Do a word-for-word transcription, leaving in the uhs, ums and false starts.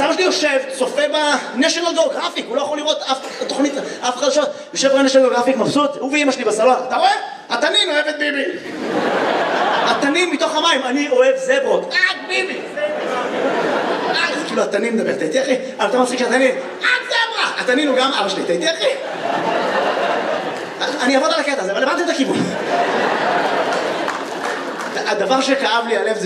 אבא שלי יושב, צופה ב-National Geographic, הוא לא יכול לראות אף תוכנית, אף חדשות, יושב ב-National Geographic מבסוט, הוא ואמא שלי בסלון, אתה רואה? התנין אוהב את ביבי. התנין מתוך המים, אני אוהב זברות, רק ביבי. זה כאילו התנין מדבר, אתה איתי אחי? אבל אתה מצחיק שהתנין, רק זברה! התנין הוא גם אבא שלי, אתה איתי אחי? אני אעבוד על הקטע הזה, אבל הבנתם את הכיוון. הדבר שכאב לי הלב זה